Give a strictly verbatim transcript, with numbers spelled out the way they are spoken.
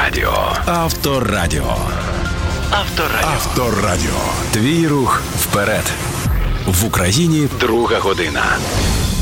Авторадіо. Авторадіо. Авторадіо. Авторадіо. Твій рух вперед. В Україні друга година.